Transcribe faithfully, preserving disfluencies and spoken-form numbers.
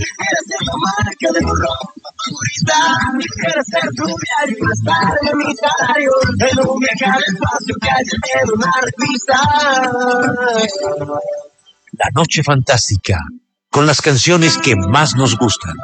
Quisiera ser la marca de tu ropa favorita. Quisiera ser tu diario y más tarde mi salario. En un viaje al espacio que haya en una revista. La Noche Fantástica, con las canciones que más nos gustan.